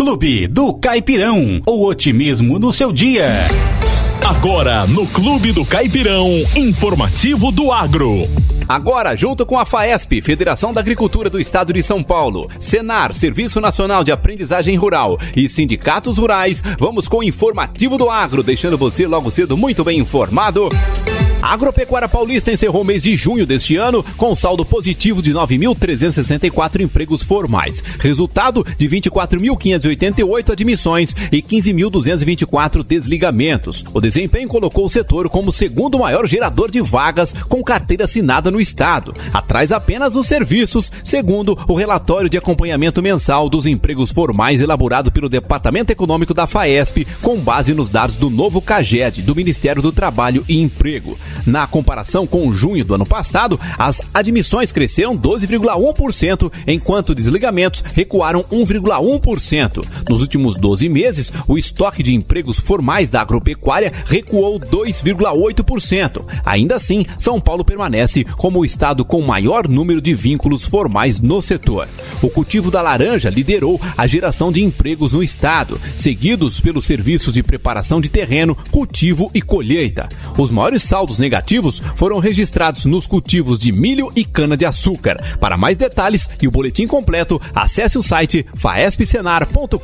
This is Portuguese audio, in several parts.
Clube do Caipirão, o otimismo no seu dia. Agora, no Clube do Caipirão, informativo do agro. Agora, junto com a FAESP, Federação da Agricultura do Estado de São Paulo, Senar, Serviço Nacional de Aprendizagem Rural e sindicatos rurais, vamos com o informativo do agro, deixando você logo cedo muito bem informado. A Agropecuária Paulista encerrou o mês de junho deste ano com saldo positivo de 9.364 empregos formais, resultado de 24.588 admissões e 15.224 desligamentos. O desempenho colocou o setor como o segundo maior gerador de vagas com carteira assinada no estado, atrás apenas dos serviços, segundo o relatório de acompanhamento mensal dos empregos formais elaborado pelo Departamento Econômico da FAESP, com base nos dados do novo CAGED, do Ministério do Trabalho e Emprego. Na comparação com junho do ano passado, as admissões cresceram 12,1%, enquanto desligamentos recuaram 1,1%. Nos últimos 12 meses, o estoque de empregos formais da agropecuária recuou 2,8%. Ainda assim, São Paulo permanece como o estado com maior número de vínculos formais no setor. O cultivo da laranja liderou a geração de empregos no estado, seguidos pelos serviços de preparação de terreno, cultivo e colheita. Os maiores saldos negativos foram registrados nos cultivos de milho e cana-de-açúcar. Para mais detalhes e o boletim completo, acesse o site faespsenar.com.br.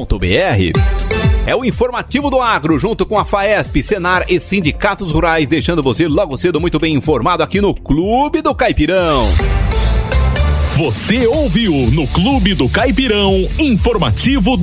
É o informativo do agro, junto com a FAESP, Senar e sindicatos rurais, deixando você logo cedo muito bem informado aqui no Clube do Caipirão. Você ouviu no Clube do Caipirão, informativo